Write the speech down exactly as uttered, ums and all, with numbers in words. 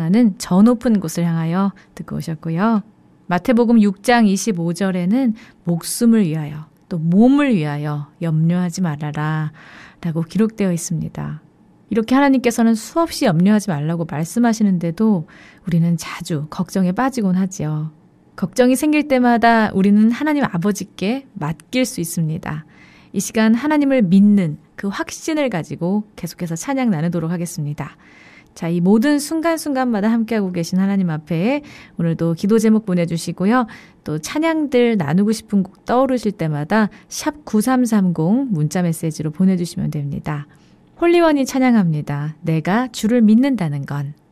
말씀하는 저 높은 곳을 향하여 듣고 오셨고요. 마태복음 육 장 이십오 절에는 목숨을 위하여 또 몸을 위하여 염려하지 말아라 라고 기록되어 있습니다. 이렇게 하나님께서는 수없이 염려하지 말라고 말씀하시는데도 우리는 자주 걱정에 빠지곤 하지요. 걱정이 생길 때마다 우리는 하나님 아버지께 맡길 수 있습니다. 이 시간 하나님을 믿는 그 확신을 가지고 계속해서 찬양 나누도록 하겠습니다. 자, 이 모든 순간순간마다 함께하고 계신 하나님 앞에 오늘도 기도 제목 보내주시고요. 또 찬양들 나누고 싶은 곡 떠오르실 때마다 샵 구삼삼공 문자 메시지로 보내주시면 됩니다. 홀리원이 찬양합니다. 내가 주를 믿는다는 건.